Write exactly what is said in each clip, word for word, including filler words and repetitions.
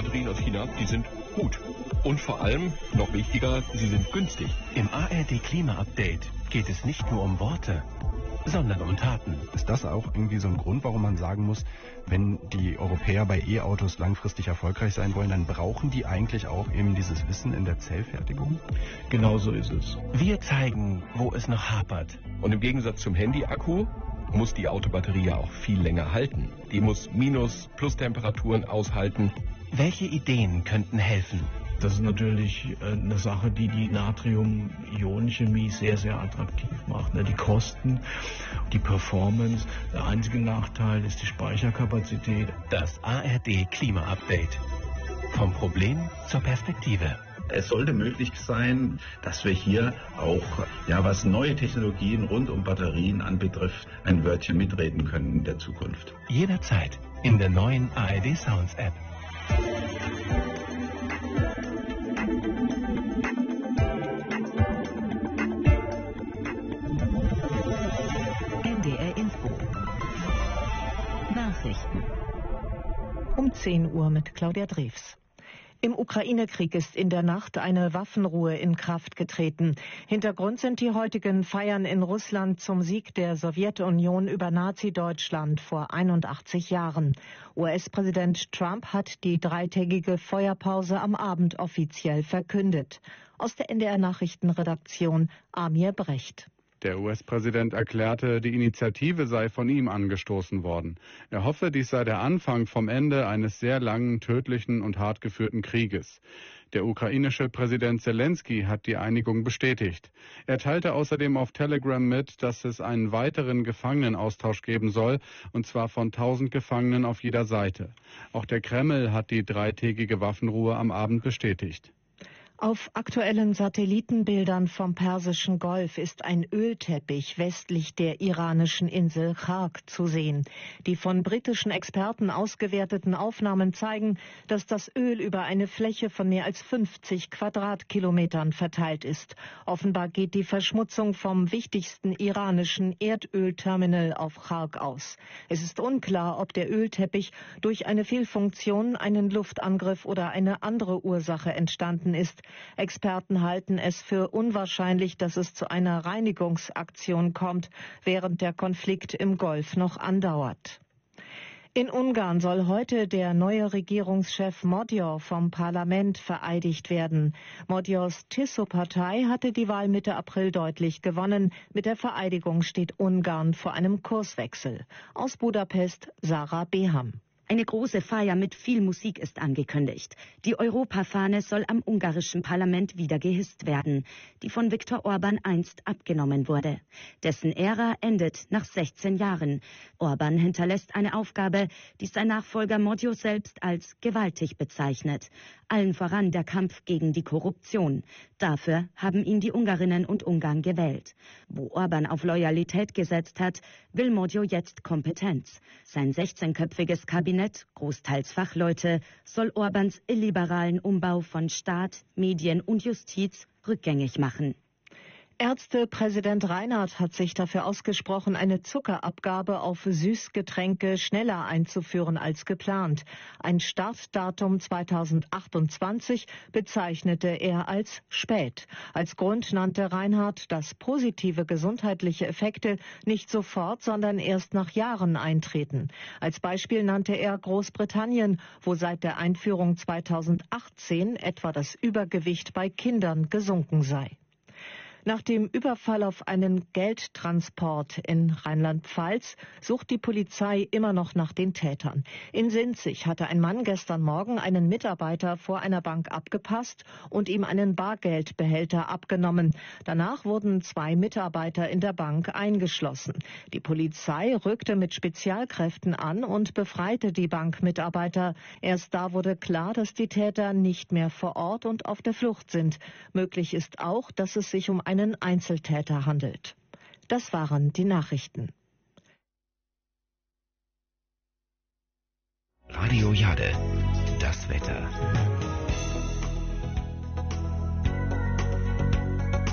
Batterien aus China, die sind gut. Und vor allem, noch wichtiger, sie sind günstig. Im A R D Klima-Update geht es nicht nur um Worte, sondern um Taten. Ist das auch irgendwie so ein Grund, warum man sagen muss, wenn die Europäer bei E-Autos langfristig erfolgreich sein wollen, dann brauchen die eigentlich auch eben dieses Wissen in der Zellfertigung? Genau so ist es. Wir zeigen, wo es noch hapert. Und im Gegensatz zum Handy-Akku muss die Autobatterie ja auch viel länger halten. Die muss Minus-, Plus-Temperaturen aushalten. Welche Ideen könnten helfen? Das ist natürlich eine Sache, die die Natrium-Ionen-Chemie sehr, sehr attraktiv macht. Die Kosten, die Performance. Der einzige Nachteil ist die Speicherkapazität. Das A R D Klima-Update. Vom Problem zur Perspektive. Es sollte möglich sein, dass wir hier auch, ja, was neue Technologien rund um Batterien anbetrifft, ein Wörtchen mitreden können in der Zukunft. Jederzeit in der neuen A R D Sounds App. N D R Info. Nachrichten. Um zehn Uhr mit Claudia Drews. Im Ukraine-Krieg ist in der Nacht eine Waffenruhe in Kraft getreten. Hintergrund sind die heutigen Feiern in Russland zum Sieg der Sowjetunion über Nazi-Deutschland vor einundachtzig Jahren. U S-Präsident Trump hat die dreitägige Feuerpause am Abend offiziell verkündet. Aus der N D R-Nachrichtenredaktion Amir Brecht. Der U S-Präsident erklärte, die Initiative sei von ihm angestoßen worden. Er hoffe, dies sei der Anfang vom Ende eines sehr langen, tödlichen und hart geführten Krieges. Der ukrainische Präsident Zelensky hat die Einigung bestätigt. Er teilte außerdem auf Telegram mit, dass es einen weiteren Gefangenenaustausch geben soll, und zwar von tausend Gefangenen auf jeder Seite. Auch der Kreml hat die dreitägige Waffenruhe am Abend bestätigt. Auf aktuellen Satellitenbildern vom Persischen Golf ist ein Ölteppich westlich der iranischen Insel Khark zu sehen. Die von britischen Experten ausgewerteten Aufnahmen zeigen, dass das Öl über eine Fläche von mehr als fünfzig Quadratkilometern verteilt ist. Offenbar geht die Verschmutzung vom wichtigsten iranischen Erdölterminal auf Khark aus. Es ist unklar, ob der Ölteppich durch eine Fehlfunktion, einen Luftangriff oder eine andere Ursache entstanden ist. Experten halten es für unwahrscheinlich, dass es zu einer Reinigungsaktion kommt, während der Konflikt im Golf noch andauert. In Ungarn soll heute der neue Regierungschef Magyar vom Parlament vereidigt werden. Magyars Tiso-Partei hatte die Wahl Mitte April deutlich gewonnen. Mit der Vereidigung steht Ungarn vor einem Kurswechsel. Aus Budapest Sarah Beham. Eine große Feier mit viel Musik ist angekündigt. Die Europafahne soll am ungarischen Parlament wieder gehisst werden, die von Viktor Orban einst abgenommen wurde. Dessen Ära endet nach sechzehn Jahren. Orban hinterlässt eine Aufgabe, die sein Nachfolger Magyar selbst als gewaltig bezeichnet. Allen voran der Kampf gegen die Korruption. Dafür haben ihn die Ungarinnen und Ungarn gewählt. Wo Orban auf Loyalität gesetzt hat, will Magyar jetzt Kompetenz. Sein sechzehnköpfiges Kabinett, großteils Fachleute, soll Orbans illiberalen Umbau von Staat, Medien und Justiz rückgängig machen. Ärztepräsident Reinhardt hat sich dafür ausgesprochen, eine Zuckerabgabe auf Süßgetränke schneller einzuführen als geplant. Ein Startdatum zweitausendachtundzwanzig bezeichnete er als spät. Als Grund nannte Reinhardt, dass positive gesundheitliche Effekte nicht sofort, sondern erst nach Jahren eintreten. Als Beispiel nannte er Großbritannien, wo seit der Einführung zweitausendachtzehn etwa das Übergewicht bei Kindern gesunken sei. Nach dem Überfall auf einen Geldtransport in Rheinland-Pfalz sucht die Polizei immer noch nach den Tätern. In Sinzig hatte ein Mann gestern Morgen einen Mitarbeiter vor einer Bank abgepasst und ihm einen Bargeldbehälter abgenommen. Danach wurden zwei Mitarbeiter in der Bank eingeschlossen. Die Polizei rückte mit Spezialkräften an und befreite die Bankmitarbeiter. Erst da wurde klar, dass die Täter nicht mehr vor Ort und auf der Flucht sind. Möglich ist auch, dass es sich um einen Einzeltäter handelt. Das waren die Nachrichten. Radio Jade, das Wetter.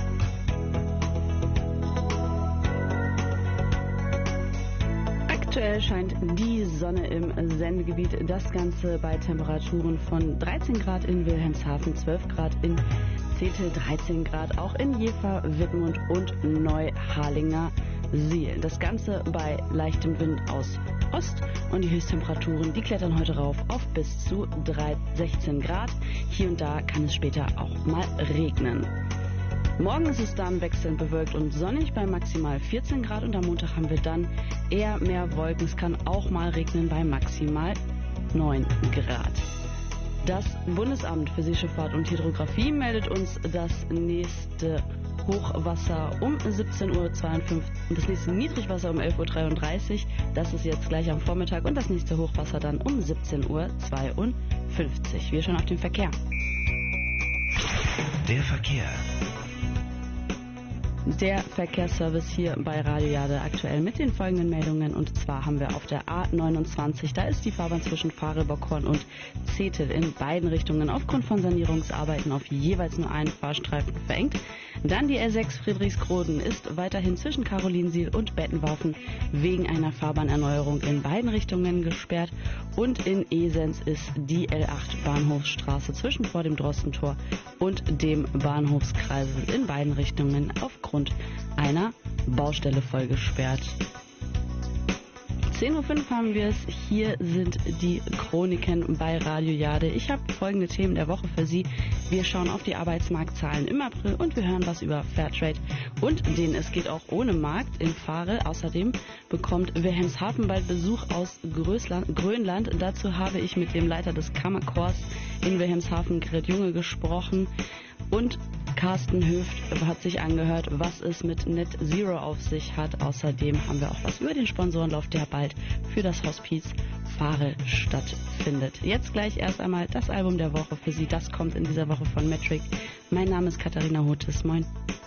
Aktuell Aktuell scheint die Sonne im Sendegebiet. Das Ganze bei Temperaturen von dreizehn Grad in Wilhelmshaven, zwölf Grad in Zetel, dreizehn Grad auch in Jever, Wittmund und Neuharlinger Siel. Das Ganze bei leichtem Wind aus Ost und die Höchsttemperaturen, die klettern heute rauf auf bis zu sechzehn Grad. Hier und da kann es später auch mal regnen. Morgen ist es dann wechselnd bewölkt und sonnig bei maximal vierzehn Grad und am Montag haben wir dann eher mehr Wolken. Es kann auch mal regnen bei maximal neun Grad. Das Bundesamt für Seeschifffahrt und Hydrographie meldet uns das nächste Hochwasser um siebzehn Uhr zweiundfünfzig und das nächste Niedrigwasser um elf Uhr dreiunddreißig. Das ist jetzt gleich am Vormittag und das nächste Hochwasser dann um siebzehn Uhr zweiundfünfzig. Wir schauen auf den Verkehr. Der Verkehr. Der Verkehrsservice hier bei Radio Jade aktuell mit den folgenden Meldungen. Und zwar haben wir auf der A neunundzwanzig, da ist die Fahrbahn zwischen Fahre-Bockhorn und Zetel in beiden Richtungen aufgrund von Sanierungsarbeiten auf jeweils nur einen Fahrstreifen verengt. Dann die R sechs Friedrichsroden ist weiterhin zwischen Carolinsiel und Bettenwaffen wegen einer Fahrbahnerneuerung in beiden Richtungen gesperrt. Und in Esens ist die L acht Bahnhofsstraße zwischen vor dem Drostentor und dem Bahnhofskreisel in beiden Richtungen aufgrund einer Baustelle voll gesperrt. zehn Uhr fünf haben wir es. Hier sind die Chroniken bei Radio Jade. Ich habe folgende Themen der Woche für Sie. Wir schauen auf die Arbeitsmarktzahlen im April und wir hören was über Fairtrade und den Es geht auch ohne Markt in Fahre. Außerdem bekommt Wilhelmshaven bald Besuch aus Größland, Grönland. Dazu habe ich mit dem Leiter des Kammerchors in Wilhelmshaven, Gret Junge, gesprochen. Und Carsten Höft hat sich angehört, was es mit Net Zero auf sich hat. Außerdem haben wir auch was über den Sponsorenlauf, der bald für das Hospiz Fahre stattfindet. Jetzt gleich erst einmal das Album der Woche für Sie. Das kommt in dieser Woche von Metric. Mein Name ist Katharina Hotes. Moin.